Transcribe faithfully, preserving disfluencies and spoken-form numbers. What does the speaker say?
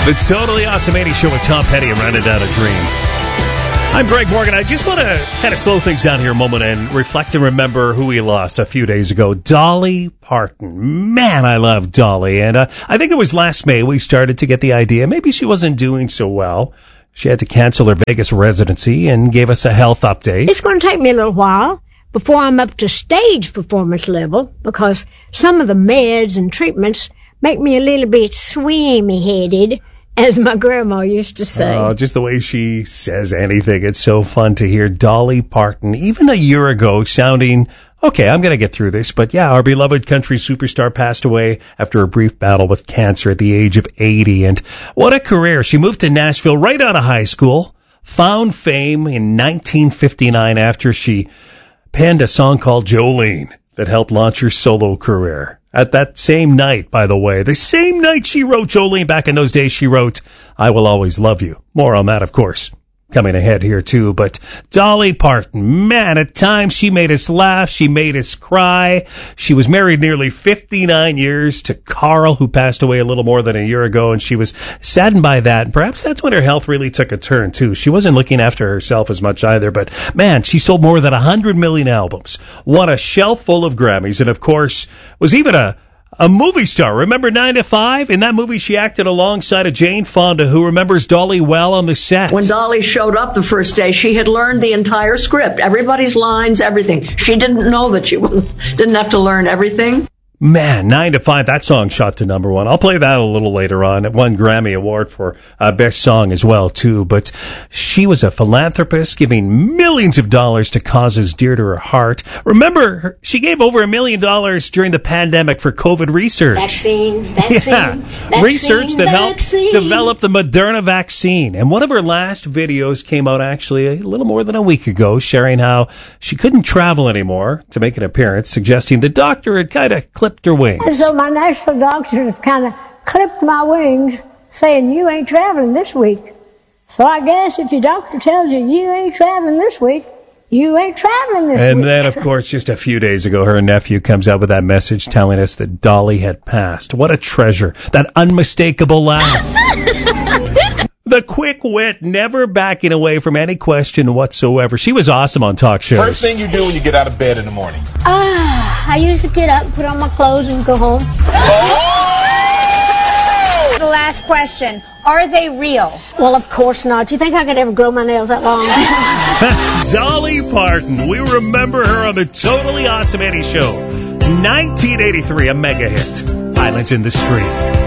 The Totally Awesome eighties Show with Tom Petty and Running Down a Dream. I'm Greg Morgan. I just want to kind of slow things down here a moment and reflect and remember who we lost a few days ago. Dolly Parton. Man, I love Dolly. And uh, I think it was last May we started to get the idea. Maybe she wasn't doing so well. She had to cancel her Vegas residency and gave us a health update. It's going to take me a little while before I'm up to stage performance level because some of the meds and treatments make me a little bit swimmy-headed, as my grandma used to say. Oh, just the way she says anything. It's so fun to hear Dolly Parton, even a year ago, sounding, okay, I'm going to get through this. But yeah, our beloved country superstar passed away after a brief battle with cancer at the age of eighty. And what a career. She moved to Nashville right out of high school, found fame in nineteen fifty-nine after she penned a song called Jolene that helped launch her solo career. At that same night, by the way, the same night she wrote Jolene, back in those days, she wrote, I Will Always Love You. More on that, of course, coming ahead here, too. But Dolly Parton, man, at times she made us laugh. She made us cry. She was married nearly fifty-nine years to Carl, who passed away a little more than a year ago, and she was saddened by that. And perhaps that's when her health really took a turn, too. She wasn't looking after herself as much either, but, man, she sold more than one hundred million albums, won a shelf full of Grammys, and, of course, was even a A movie star. Remember nine to five? In that movie, she acted alongside of Jane Fonda, who remembers Dolly well on the set. When Dolly showed up the first day, she had learned the entire script, everybody's lines, everything. She didn't know that she didn't have to learn everything. Man, nine to five, that song shot to number one. I'll play that a little later on. It won Grammy Award for uh, Best Song as well, too. But she was a philanthropist, giving millions of dollars to causes dear to her heart. Remember, she gave over a million dollars during the pandemic for COVID research. Vaccine, vaccine, yeah. vaccine, research that vaccine. helped develop the Moderna vaccine. And one of her last videos came out actually a little more than a week ago, sharing how she couldn't travel anymore to make an appearance, suggesting the doctor had kind of clipped her wings. And so my national doctor has kind of clipped my wings, saying, you ain't traveling this week. So I guess if your doctor tells you you ain't traveling this week, you ain't traveling this and week. And then, of course, just a few days ago, her nephew comes out with that message telling us that Dolly had passed. What a treasure. That unmistakable laugh. The quick wit, never backing away from any question whatsoever. She was awesome on talk shows. First thing you do when you get out of bed in the morning? Ah, I used to get up, put on my clothes, and go home. Oh! The last question. Are they real? Well, of course not. Do you think I could ever grow my nails that long? Dolly Parton. We remember her on the Totally Awesome eighties Show. nineteen eighty-three, a mega hit. Islands in the Stream.